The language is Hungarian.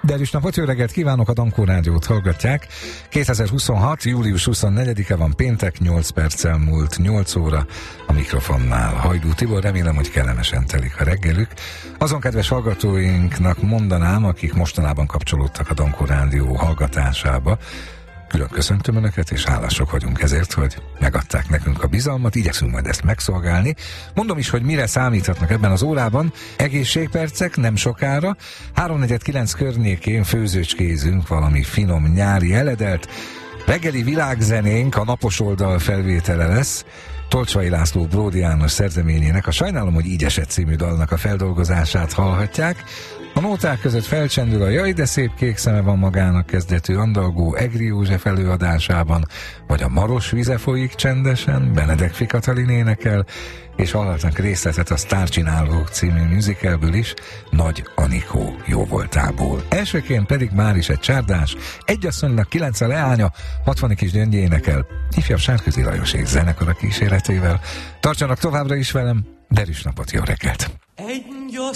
Derűs napot, jó reggelt kívánok, a Dankó Rádiót hallgatják. 2026. július 24-e van, péntek, 8 perccel múlt 8 óra a mikrofonnál. Hajdú Tibor, remélem, hogy kellemesen telik a reggelük. Azon kedves hallgatóinknak mondanám, akik mostanában kapcsolódtak a Dankó Rádió hallgatásába, külön köszöntöm Önöket, és hálások vagyunk ezért, hogy megadták nekünk a bizalmat, igyekszünk majd ezt megszolgálni. Mondom is, hogy mire számíthatnak ebben az órában. Egészségpercek nem sokára, 3:49 környékén főzőcskézünk valami finom nyári eledelt, reggeli világzenénk a napos oldal felvétele lesz, Tolcsai László Bródi János szerzeményének, a Sajnálom, hogy így esett című dalnak a feldolgozását hallhatják. A nóták között felcsendül a Jaj, de szép kék szeme van magának kezdetű andalgó Egri József előadásában, vagy a Maros vize folyik csendesen, Benedek Katalin énekel, és hallhatnak részletet a Sztárcsinálók című musicalből is, Nagy Anikó jóvoltából. Elsőként pedig már is egy csárdás, egy asszonynak 9 a leánya, 60 kis gyöngy énekel, ifjabb Sárközi Lajos és zenekar a kíséretével. Tartsanak továbbra is velem, derűs napot, jó reggelt!